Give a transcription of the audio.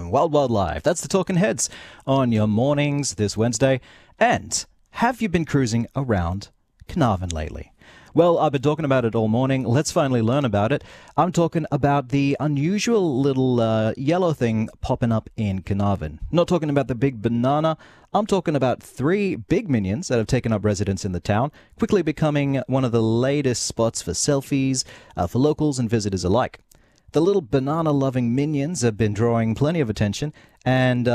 FM, Wild Wild Live. That's the Talking Heads on your mornings this Wednesday. And have you been cruising around Carnarvon lately? Well, I've been talking about it all morning. Let's finally learn about it. I'm talking about the unusual little yellow thing popping up in Carnarvon. Not talking about the big banana. I'm talking about 3 big minions that have taken up residence in the town, quickly becoming one of the latest spots for selfies for locals and visitors alike. The little banana-loving minions have been drawing plenty of attention, and